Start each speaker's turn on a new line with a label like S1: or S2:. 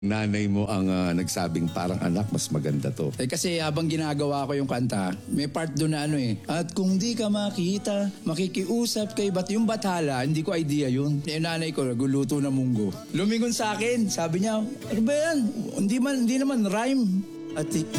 S1: Nanay mo ang nagsabing parang anak, mas maganda to.
S2: Kasi habang ginagawa ko yung kanta, may part doon na at kung di ka makita, makikiusap kay yung bathala, hindi ko idea yun. Yung nanay ko, naguluto na munggo. Lumingon sa akin, sabi niya, ano ba yan? Hindi naman rhyme. At